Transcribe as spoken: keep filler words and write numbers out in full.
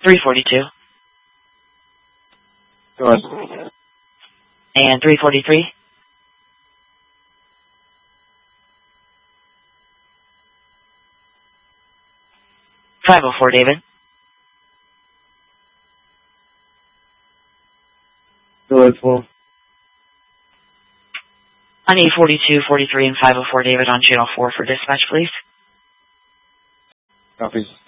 three forty-two. Go ahead. And three forty-three. five oh four, David. Go ahead, full. On eight forty-two, forty-three, and five oh four, David, on channel four for dispatch, please. Copy.